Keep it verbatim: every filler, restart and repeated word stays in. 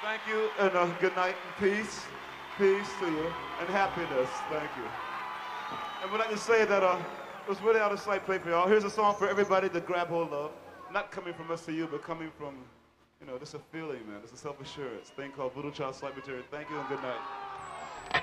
Thank you, and uh, good night, and peace. Peace to you, and happiness. Thank you. And we'd like to say that uh, it was really out of sight play for y'all. Here's a song for everybody to grab hold of. Not coming from us to you, but coming from, you know, just a feeling, man. It's a self-assurance thing called Voodoo Child Slight Material. Thank you, and good night.